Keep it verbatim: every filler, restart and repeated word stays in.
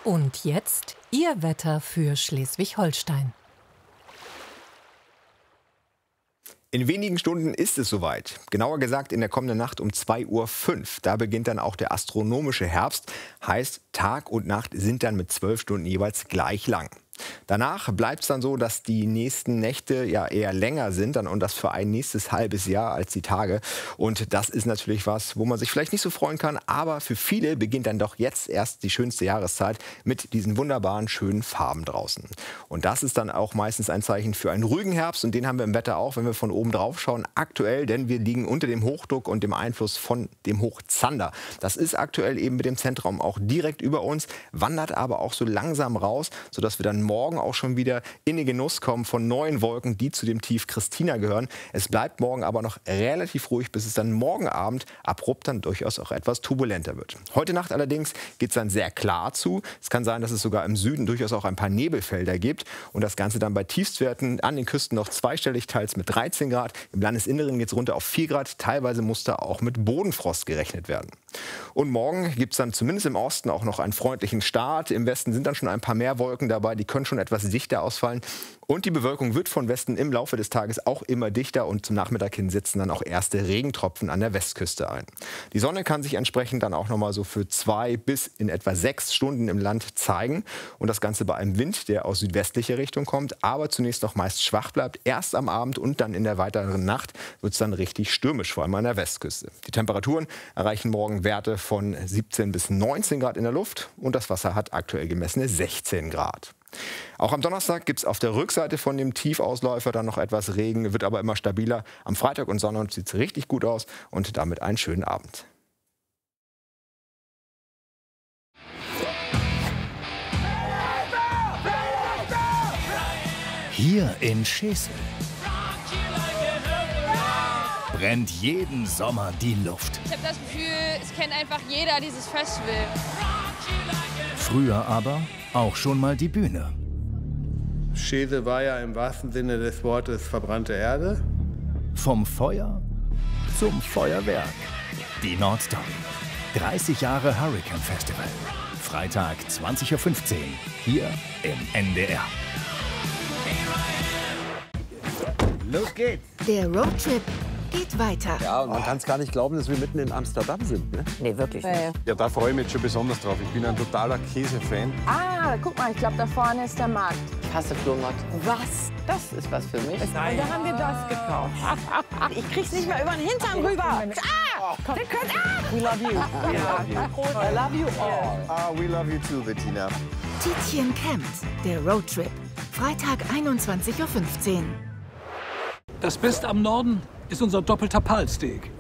Und jetzt Ihr Wetter für Schleswig-Holstein. In wenigen Stunden ist es soweit. Genauer gesagt in der kommenden Nacht um zwei Uhr fünf. Da beginnt dann auch der astronomische Herbst. Heißt, Tag und Nacht sind dann mit zwölf Stunden jeweils gleich lang. Danach bleibt es dann so, dass die nächsten Nächte ja eher länger sind dann und das für ein nächstes halbes Jahr als die Tage. Und das ist natürlich was, wo man sich vielleicht nicht so freuen kann, aber für viele beginnt dann doch jetzt erst die schönste Jahreszeit mit diesen wunderbaren, schönen Farben draußen. Und das ist dann auch meistens ein Zeichen für einen ruhigen Herbst und den haben wir im Wetter auch, wenn wir von oben drauf schauen, aktuell, denn wir liegen unter dem Hochdruck und dem Einfluss von dem Hochzander. Das ist aktuell eben mit dem Zentraum auch direkt über uns, wandert aber auch so langsam raus, sodass wir dann morgen auch schon wieder in den Genuss kommen von neuen Wolken, die zu dem Tief Christina gehören. Es bleibt morgen aber noch relativ ruhig, bis es dann morgen Abend abrupt dann durchaus auch etwas turbulenter wird. Heute Nacht allerdings geht es dann sehr klar zu. Es kann sein, dass es sogar im Süden durchaus auch ein paar Nebelfelder gibt und das Ganze dann bei Tiefstwerten an den Küsten noch zweistellig, teils mit dreizehn Grad. Im Landesinneren geht es runter auf vier Grad. Teilweise muss da auch mit Bodenfrost gerechnet werden. Und morgen gibt es dann zumindest im Osten auch noch einen freundlichen Start. Im Westen sind dann schon ein paar mehr Wolken dabei, die können schon etwas dichter ausfallen. Und die Bewölkung wird von Westen im Laufe des Tages auch immer dichter und zum Nachmittag hin setzen dann auch erste Regentropfen an der Westküste ein. Die Sonne kann sich entsprechend dann auch noch mal so für zwei bis in etwa sechs Stunden im Land zeigen. Und das Ganze bei einem Wind, der aus südwestlicher Richtung kommt, aber zunächst noch meist schwach bleibt. Erst am Abend und dann in der weiteren Nacht wird es dann richtig stürmisch, vor allem an der Westküste. Die Temperaturen erreichen morgen Werte von siebzehn bis neunzehn Grad in der Luft und das Wasser hat aktuell gemessene sechzehn Grad. Auch am Donnerstag gibt es auf der Rückseite von dem Tiefausläufer dann noch etwas Regen, wird aber immer stabiler. Am Freitag und Sonntag sieht es richtig gut aus und damit einen schönen Abend. Hier in Schesel brennt jeden Sommer die Luft. Ich habe das Gefühl, es kennt einfach jeder dieses Festival. Früher aber auch schon mal die Bühne. Schesel war ja im wahrsten Sinne des Wortes verbrannte Erde. Vom Feuer zum Feuerwerk. Die Nordstory. dreißig Jahre Hurricane Festival. Freitag zwanzig Uhr fünfzehn. Hier im N D R. Los geht's! Der Roadtrip geht weiter. Ja, und man kann es gar nicht glauben, dass wir mitten in Amsterdam sind. Ne? Nee, wirklich nicht. Ja, da freue ich mich jetzt schon besonders drauf. Ich bin ein totaler Käse-Fan. Ah, guck mal, ich glaube, da vorne ist der Markt. Ich hasse Flohmarkt. Was? Das ist was für mich. Nein. Und da haben wir das gekauft. Ich krieg's nicht mehr über den Hintern rüber. Ah! Der könnte, ah! We love you. We love you. I love you all. Ah, we love you too, Bettina. Tietjen campt. Der Roadtrip. Freitag einundzwanzig Uhr fünfzehn. Das Beste am Norden ist unser doppelter Palsteak.